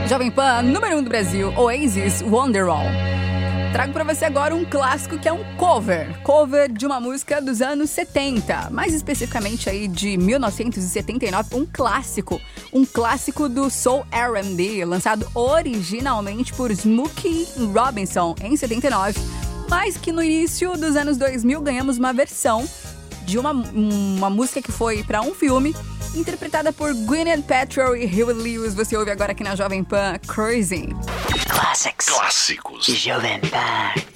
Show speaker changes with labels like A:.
A: Jovem Pan, número 1 do Brasil, Oasis, Wonderwall. Trago pra você agora um clássico que é um cover de uma música dos anos 70, mais especificamente aí de 1979, um clássico do Soul R&B, lançado originalmente por Smokey Robinson em 79, mas que no início dos anos 2000 ganhamos uma versão de uma música que foi pra um filme, interpretada por Gwyneth Paltrow e Huey Lewis. Você ouve agora aqui na Jovem Pan, Crazy.
B: Clássicos.
C: Jovem Pan.